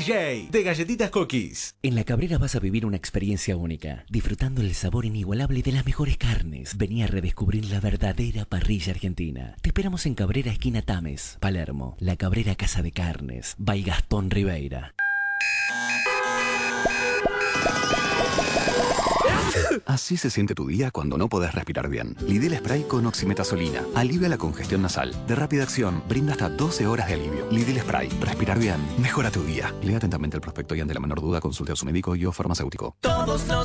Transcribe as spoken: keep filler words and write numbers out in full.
J de Galletitas Cookies. En La Cabrera vas a vivir una experiencia única, disfrutando el sabor inigualable de las mejores carnes. Vení a redescubrir la verdadera parrilla argentina. Te esperamos en Cabrera, esquina Tames, Palermo. La Cabrera Casa de Carnes, by Gastón Ribeira. Así se siente tu día cuando no podés respirar bien. Lidl Spray con oximetazolina. Alivia la congestión nasal. De rápida acción, brinda hasta doce horas de alivio. Lidl Spray. Respirar bien. Mejora tu día. Lea atentamente el prospecto y ante la menor duda consulte a su médico y o farmacéutico. Todos los